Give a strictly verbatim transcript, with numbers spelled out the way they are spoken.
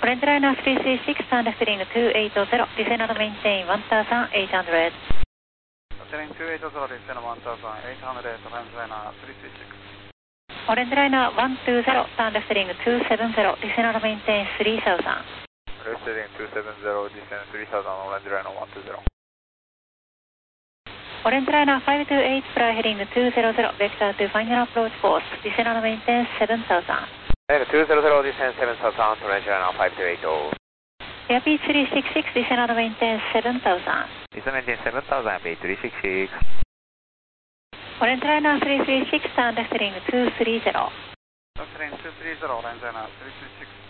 Orange Liner three three six, turn left heading two eight zero, descend and maintain one thousand eight hundred. Heading two eight zero, descend one thousand eight hundred, Orange Liner three three six. Orange Liner one two zero, turn left heading two seven zero, descend and maintain three thousand. Left heading two seven zero, descend three thousand, Orange Liner one two zero. Orange Liner five two eight, fly heading two zero zero, vector to final approach course, descend and maintain seven thousand. two zero zero, descend seven thousand, Orange Liner five two eight zero. Airbus three six six, descend and maintain seven thousand. Descend maintain seven thousand, B three six six. Orange Liner three three six, turn left heading two three zero. Left heading two three zero, Orange Liner three three six.